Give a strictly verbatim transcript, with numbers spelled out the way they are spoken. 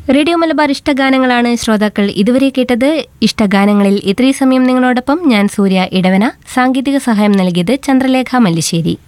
Radio Malabar ഇഷ്ടഗാനങ്ങളാണ് ശ്രോതാക്കൾ ഇതുവരെ കേട്ടത്. ഇഷ്ടഗാനങ്ങളിൽ ഇത്രയും സമയം നിങ്ങളോടൊപ്പം ഞാൻ സൂര്യ ഇടവന. സാങ്കേതിക സഹായം നൽകിയത് ചന്ദ്രലേഖ മല്ലിശ്ശേരി.